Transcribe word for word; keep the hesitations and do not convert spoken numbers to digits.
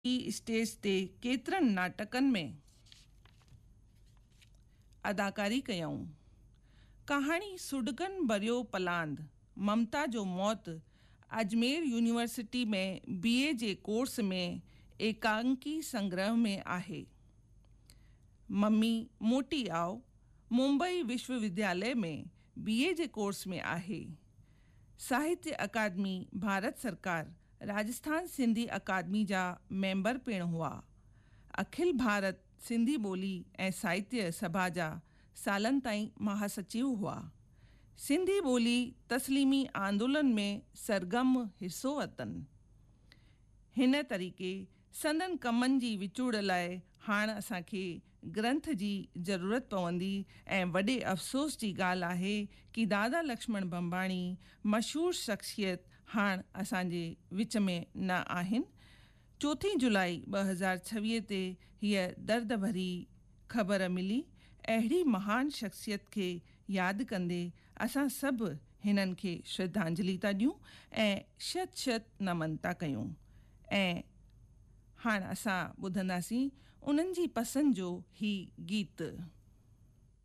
ई stage ते केतिरनि नाटकनि में अदाकारी कयऊं। कहाणी सुडगन बरियो पलांद ममता जो मौत अजमेर यूनिवर्सिटी में बीए जे कोर्स में एकांकी संग्रह में आहे। मम्मी मोटी आओ मुंबई विश्वविद्यालय में बीए जे कोर्स में आहे। साहित्य अकादमी भारत सरकार राजस्थान सिंधी अकादमी जा मेंबर पिण हुआ। अखिल भारत सिंधी ॿोली ऐं साहित्य सभा जा सालनि ताईं महासचिव हुआ। सिंधी ॿोली तस्लीमी आंदोलन में सरगर्म हिस्सो वरितनि। हिन तरीक़े संदन कमनि जी विचूड़ लाइ हाणे असांखे ग्रंथ जी ज़रूरत पवंदी ऐं वॾे अफ़सोस जी ॻाल्हि आहे कि दादा लक्ष्मण बंबाणी मशहूर शख़्सियत हाणे असांजे विच में न आहिनि। चोथीं जुलाई ॿ हज़ार छवीह ते हीअ दर्द भरी ख़बर मिली। अहिड़ी महान शख़्सियत खे यादि कंदे असां सभु हिननि खे श्रद्धांजलि था ॾियूं ऐं शत शत नमन था कयूं। ऐं हाणे असां ॿुधंदासीं उन्हनि जी पसंदि जो ही गीत।